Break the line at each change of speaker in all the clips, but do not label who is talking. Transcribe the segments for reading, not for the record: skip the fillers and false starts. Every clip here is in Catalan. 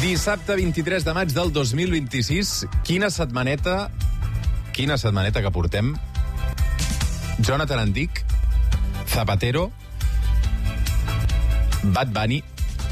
Dissabte 23 de maig del 2026. Quina setmaneta que portem. Jonathan Andic, Zapatero, Bad Bunny,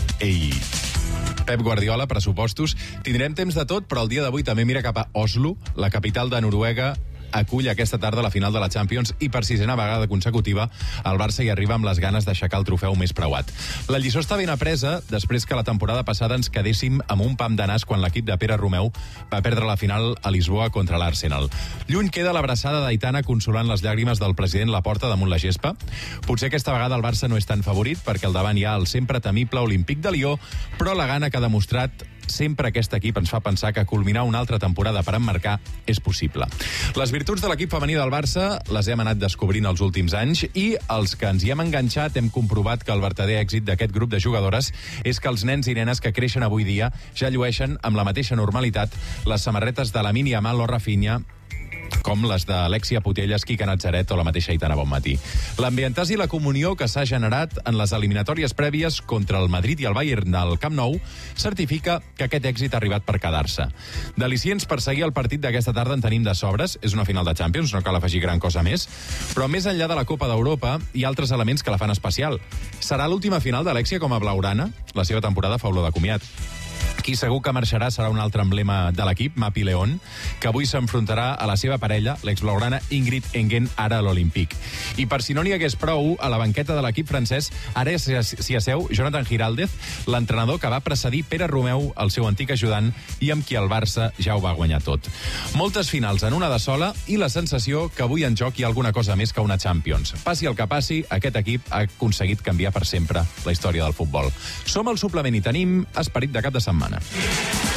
Pep Guardiola, pressupostos. Tindrem temps de tot, però el dia d'avui també mira cap a Oslo, la capital de Noruega. Acull aquesta tarda la final de la Champions i per sisena vegada consecutiva el Barça hi arriba amb les ganes d'aixecar el trofeu més preuat. La lliçó està ben apresa després que la temporada passada ens quedéssim amb un pam de nas quan l'equip de Pere Romeu va perdre la final a Lisboa contra l'Arsenal. Lluny queda l'abraçada d'Aitana consolant les llàgrimes del president Laporta damunt la gespa. Potser aquesta vegada el Barça no és tan favorit perquè al davant hi ha el sempre temible Olímpic de Lió, però la gana que ha demostrat sempre aquest equip ens fa pensar que culminar una altra temporada per emmarcar és possible. Les virtuts de l'equip femení del Barça les hem anat descobrint els últims anys i els que ens hi hem enganxat hem comprovat que el verdader èxit d'aquest grup de jugadores és que els nens i nenes que creixen avui dia ja llueixen amb la mateixa normalitat les samarretes de Lamine Yamal o Rafinha, com les d'Alexia Putellas, Quique Natzaret o la mateixa Aitana Bonmatí. L'ambientàs i la comunió que s'ha generat en les eliminatòries prèvies contra el Madrid i el Bayern del Camp Nou certifica que aquest èxit ha arribat per quedar-se. D'al·licients per seguir el partit d'aquesta tarda en tenim de sobres. És una final de Champions, no cal afegir gran cosa més. Però més enllà de la Copa d'Europa, hi ha altres elements que la fan especial. Serà l'última final d'Alexia com a blaugrana? La seva temporada fa olor de comiat. Qui segur que marxarà serà un altre emblema de l'equip, Mapi León, que avui s'enfrontarà a la seva parella, l'exblaugrana Ingrid Engen, ara a l'Olímpic. I per si no n'hi hagués prou, a la banqueta de l'equip francès ara s'hi asseu Jonathan Giraldez, l'entrenador que va precedir Pere Romeu, el seu antic ajudant, i amb qui el Barça ja ho va guanyar tot. Moltes finals en una de sola i la sensació que avui en joc hi ha alguna cosa més que una Champions. Passi el que passi, aquest equip ha aconseguit canviar per sempre la història del futbol. Som al suplement i tenim esperit de cap de setmana.